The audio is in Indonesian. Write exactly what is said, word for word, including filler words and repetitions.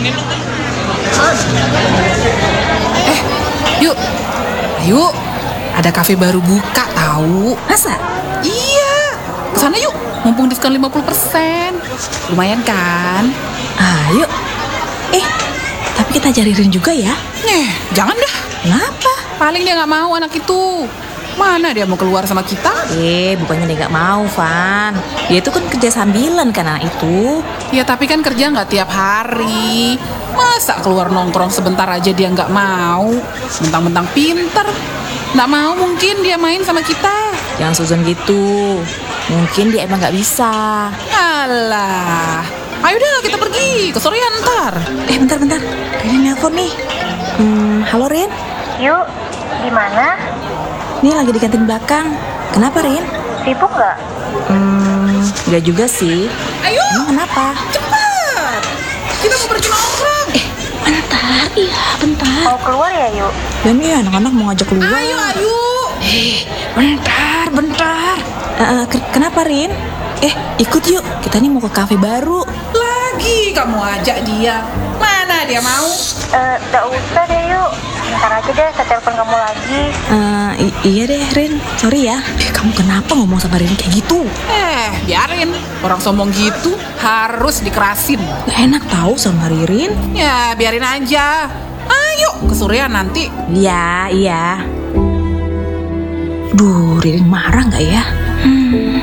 Eh, yuk. Ayo. Ada kafe baru buka tahu. Masa? Iya. Kesana yuk. Mumpung diskon lima puluh persen. Lumayan kan? Ayo. Eh, tapi kita cari Rin juga ya. Eh, jangan dah. Kenapa? Paling dia gak mau anak itu. Mana dia mau keluar sama kita? Eh, bukannya dia gak mau, Van. Dia itu kan kerja sambilan kan anak itu. Ya tapi kan kerja gak tiap hari. Masa keluar nongkrong sebentar aja dia gak mau? Mentang-mentang pinter. Gak mau mungkin dia main sama kita. Jangan suzon gitu. Mungkin dia emang gak bisa. Alah. Ayo dah kita pergi. Kesorean ntar. Eh, bentar-bentar. Rin nelfon nih. Hmm, halo Rin. Yuk, di mana? Ini lagi di kantin belakang. Kenapa, Rin? Sibuk nggak? Hmm, nggak juga sih. Ayo. Emang kenapa? Cepat. Kita mau pergi nongkrong. Eh, bentar. Iya, bentar. Mau keluar ya, Yuk? Dan nih anak-anak mau ngajak keluar. Ayo, ayo. Eh, bentar, bentar. Uh, uh, ke- kenapa, Rin? Eh, ikut yuk. Kita nih mau ke kafe baru. Lagi kamu ajak dia. Mana dia mau? Eh, nggak usah deh, Yuk. Ntar aja deh, saya telepon kamu lagi. Uh, i- iya deh, Rin. Sorry ya. Eh, kamu kenapa ngomong sama Rin kayak gitu? Eh, biarin. Orang sombong gitu harus dikerasin. Gak enak tahu sama Ririn. Ya, biarin aja. Ayo, kesorean nanti. Iya, iya. Duh, Ririn marah nggak ya? Hmm.